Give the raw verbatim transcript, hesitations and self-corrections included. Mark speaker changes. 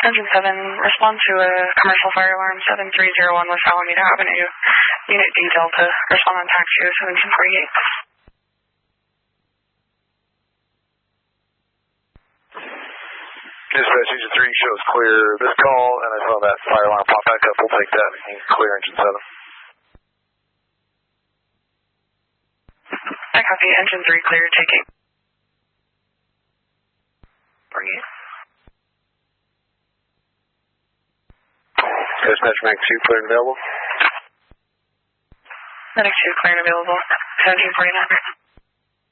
Speaker 1: Engine seven, respond to a commercial fire alarm seven three zero one West Alameda Avenue. Unit D Delta, respond on taxi seventeen forty-eight.
Speaker 2: Dispatch Engine three shows clear this call, and I saw that fire alarm pop back up. We'll take that and clear Engine seven.
Speaker 1: I copy. Engine three clear, taking. forty-eight.
Speaker 2: Dispatch Medic two clear and available.
Speaker 1: Medic two clear and available. seventeen forty-nine.